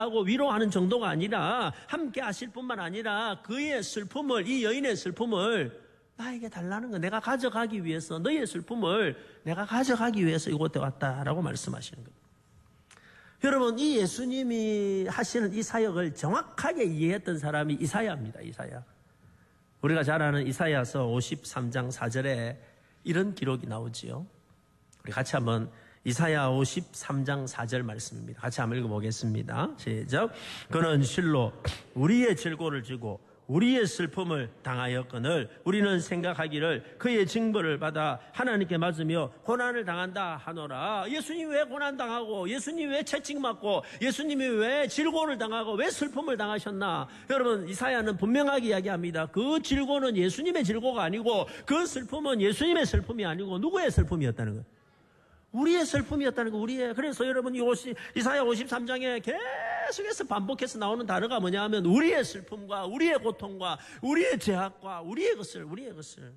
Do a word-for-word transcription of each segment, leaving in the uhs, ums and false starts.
하고 위로하는 정도가 아니라 함께 하실 뿐만 아니라 그의 슬픔을, 이 여인의 슬픔을 나에게 달라는 거, 내가 가져가기 위해서, 너의 슬픔을 내가 가져가기 위해서 이곳에 왔다라고 말씀하시는 겁니다. 여러분, 이 예수님이 하시는 이 사역을 정확하게 이해했던 사람이 이사야입니다. 이사야. 우리가 잘 아는 이사야서 오십삼 장 사 절에 이런 기록이 나오지요. 우리 같이 한번 이사야 오십삼 장 사 절 말씀입니다. 같이 한번 읽어보겠습니다. 시작. 그는 실로 우리의 질고를 지고 우리의 슬픔을 당하였거늘 우리는 생각하기를 그의 징벌을 받아 하나님께 맞으며 고난을 당한다 하노라. 예수님이 왜 고난당하고, 예수님이 왜 채찍맞고, 예수님이 왜 질고를 당하고, 왜 슬픔을 당하셨나? 여러분, 이사야는 분명하게 이야기합니다. 그 질고는 예수님의 질고가 아니고, 그 슬픔은 예수님의 슬픔이 아니고 누구의 슬픔이었다는 거예요? 우리의 슬픔이었다는 거, 우리의. 그래서 여러분, 이 이사야 오십삼 장에 계속해서 반복해서 나오는 단어가 뭐냐 하면, 우리의 슬픔과, 우리의 고통과, 우리의 죄악과, 우리의 것을, 우리의 것을.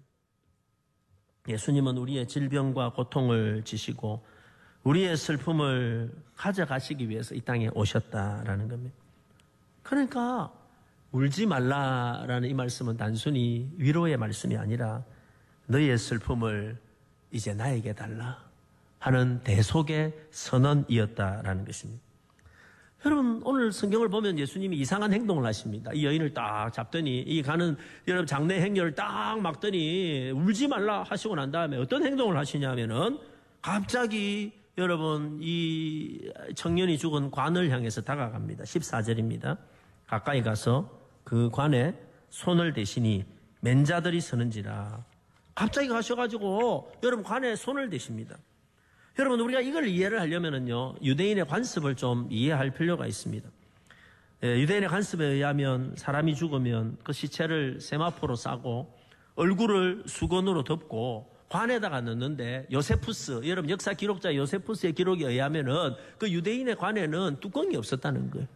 예수님은 우리의 질병과 고통을 지시고, 우리의 슬픔을 가져가시기 위해서 이 땅에 오셨다라는 겁니다. 그러니까, 울지 말라라는 이 말씀은 단순히 위로의 말씀이 아니라, 너의 슬픔을 이제 나에게 달라 하는 대속의 선언이었다라는 것입니다. 여러분, 오늘 성경을 보면 예수님이 이상한 행동을 하십니다. 이 여인을 딱 잡더니, 이 가는, 여러분, 장례 행렬을 딱 막더니, 울지 말라 하시고 난 다음에 어떤 행동을 하시냐면은, 갑자기, 여러분, 이 청년이 죽은 관을 향해서 다가갑니다. 십사 절입니다. 가까이 가서 그 관에 손을 대시니, 맨자들이 서는지라. 갑자기 가셔가지고, 여러분, 관에 손을 대십니다. 여러분, 우리가 이걸 이해를 하려면은요, 유대인의 관습을 좀 이해할 필요가 있습니다. 예, 유대인의 관습에 의하면 사람이 죽으면 그 시체를 세마포로 싸고 얼굴을 수건으로 덮고 관에다가 넣는데, 요세푸스, 여러분 역사 기록자 요세푸스의 기록에 의하면은 그 유대인의 관에는 뚜껑이 없었다는 거예요.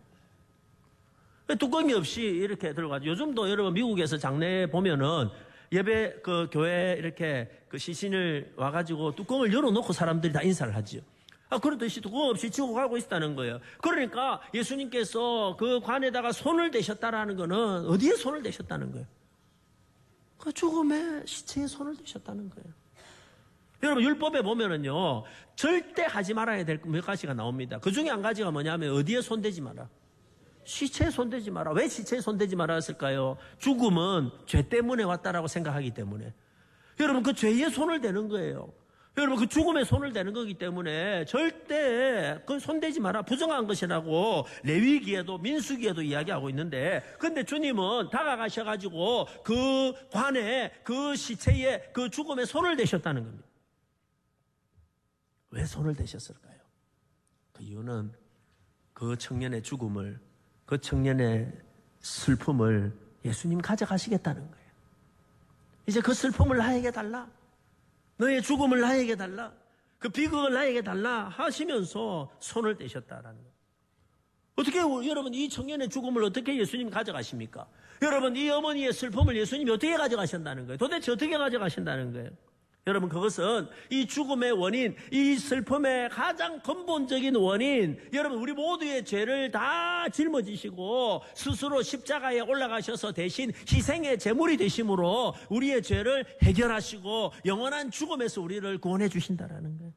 뚜껑이 없이 이렇게 들어가죠. 요즘도 여러분 미국에서 장례 보면은 예배 그 교회 이렇게 그 시신을 와가지고 뚜껑을 열어놓고 사람들이 다 인사를 하죠. 아, 그러듯이 뚜껑 없이 지고 가고 있다는 거예요. 그러니까 예수님께서 그 관에다가 손을 대셨다라는 거는 어디에 손을 대셨다는 거예요? 그 죽음의 시체에 손을 대셨다는 거예요. 여러분, 율법에 보면은요, 절대 하지 말아야 될 몇 가지가 나옵니다. 그 중에 한 가지가 뭐냐면 어디에 손대지 마라. 시체에 손대지 마라. 왜 시체에 손대지 말아 했을까요? 죽음은 죄 때문에 왔다라고 생각하기 때문에. 여러분, 그 죄에 손을 대는 거예요. 여러분, 그 죽음에 손을 대는 거기 때문에 절대 그 손대지 마라. 부정한 것이라고 레위기에도 민수기에도 이야기하고 있는데, 근데 주님은 다가가셔가지고 그 관에, 그 시체에, 그 죽음에 손을 대셨다는 겁니다. 왜 손을 대셨을까요? 그 이유는 그 청년의 죽음을, 그 청년의 슬픔을 예수님 가져가시겠다는 거예요. 이제 그 슬픔을 나에게 달라. 너의 죽음을 나에게 달라. 그 비극을 나에게 달라 하시면서 손을 대셨다라는 거예요. 어떻게 여러분 이 청년의 죽음을 어떻게 예수님 가져가십니까? 여러분 이 어머니의 슬픔을 예수님이 어떻게 가져가신다는 거예요? 도대체 어떻게 가져가신다는 거예요? 여러분 그것은 이 죽음의 원인, 이 슬픔의 가장 근본적인 원인, 여러분 우리 모두의 죄를 다 짊어지시고 스스로 십자가에 올라가셔서 대신 희생의 제물이 되심으로 우리의 죄를 해결하시고 영원한 죽음에서 우리를 구원해 주신다라는 거예요.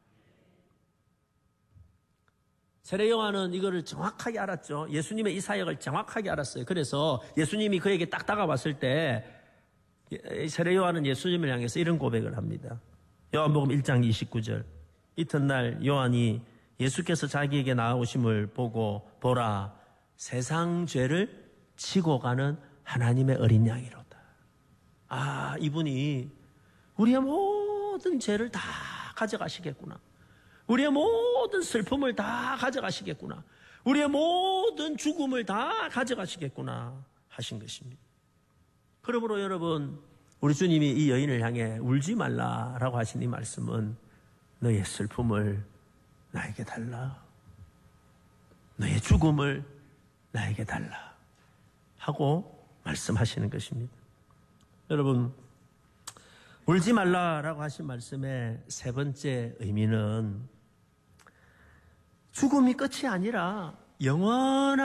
세례 요한은 이거를 정확하게 알았죠. 예수님의 이 사역을 정확하게 알았어요. 그래서 예수님이 그에게 딱 다가왔을 때 세례 요한은 예수님을 향해서 이런 고백을 합니다. 요한복음 일 장 이십구 절. 이튿날 요한이 예수께서 자기에게 나아오심을 보고 보라, 세상 죄를 지고 가는 하나님의 어린 양이로다. 아, 이분이 우리의 모든 죄를 다 가져가시겠구나. 우리의 모든 슬픔을 다 가져가시겠구나. 우리의 모든 죽음을 다 가져가시겠구나 하신 것입니다. 그러므로 여러분, 우리 주님이 이 여인을 향해 울지 말라라고 하신 이 말씀은 너의 슬픔을 나에게 달라. 너의 죽음을 나에게 달라. 하고 말씀하시는 것입니다. 여러분, 울지 말라라고 하신 말씀의 세 번째 의미는 죽음이 끝이 아니라 영원한